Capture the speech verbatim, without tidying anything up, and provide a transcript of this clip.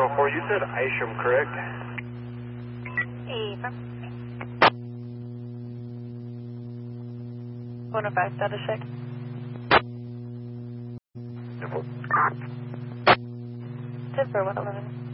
oh four, you said Isham, correct? Eva. one oh five, status check. ten for one eleven.